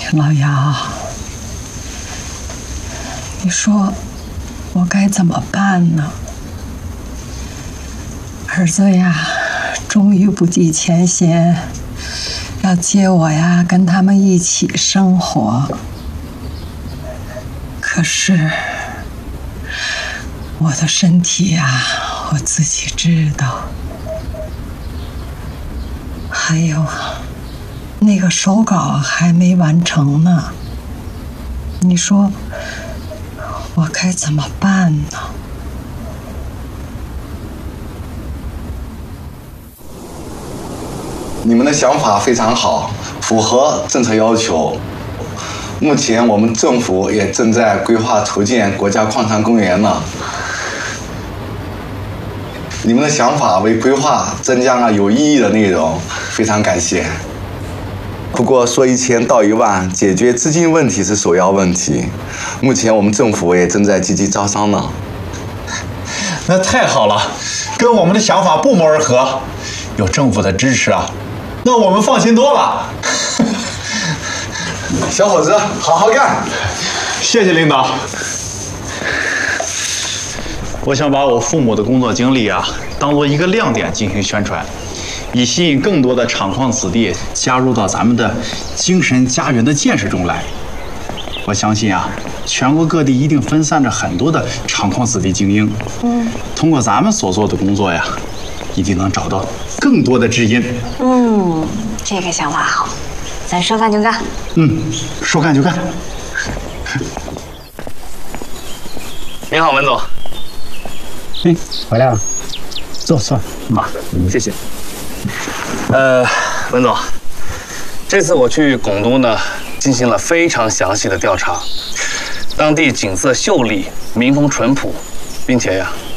老姚，你说我该怎么办呢？儿子呀，终于不计前嫌，要接我呀，跟他们一起生活。可是我的身体呀，我自己知道。还有，那个手稿还没完成呢。你说我该怎么办呢？ 你们的想法非常好，符合政策要求。目前我们政府也正在规划筹建国家矿产公园呢。你们的想法为规划增加了有意义的内容，非常感谢。不过说1000道1万，解决资金问题是首要问题。目前我们政府也正在积极招商呢。 那太好了，跟我们的想法不谋而合。有政府的支持啊，那我们放心多了。 小伙子，好好干！ 谢谢领导。我想把我父母的工作经历啊，当做一个亮点进行宣传，以吸引更多的厂矿子弟加入到咱们的精神家园的建设中来。我相信啊，全国各地一定分散着很多的厂矿子弟精英。通过咱们所做的工作呀，一定能找到更多的知音。 这个想法好，咱说干就干。 说干就干。 你好，文总。 回来了，坐。 谢谢。文总，这次我去拱东呢，进行了非常详细的调查，当地景色秀丽，民风淳朴，并且呀，